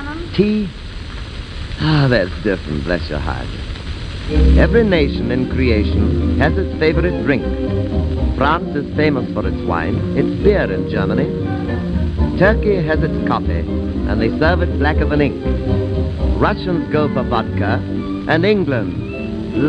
Shannon? Tea? Ah, that's different, bless your heart. Every nation in creation has its favorite drink. France is famous for its wine, its beer in Germany. Turkey has its coffee, and they serve it blacker than ink. Russians go for vodka, and England